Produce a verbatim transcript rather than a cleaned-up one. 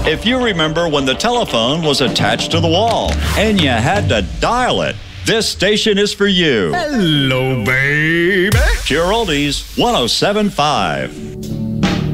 If you remember when the telephone was attached to the wall and you had to dial it, this station is for you. Hello, baby. Pure Oldies one oh seven point five.